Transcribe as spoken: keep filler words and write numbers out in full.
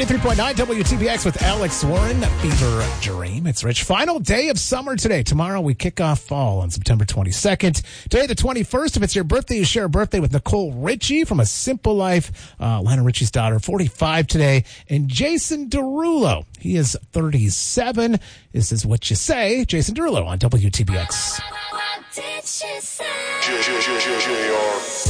ninety-three point nine W T B X with Alex Warren, Fever Dream. It's Rich. Final day of summer today. Tomorrow we kick off fall on September twenty-second. Today the twenty-first. If it's your birthday, you share a birthday with Nicole Richie from A Simple Life. Uh, Lionel Richie's daughter, forty-five today. And Jason Derulo. He is thirty-seven. This is What You Say. Jason Derulo on W T B X. What did she say?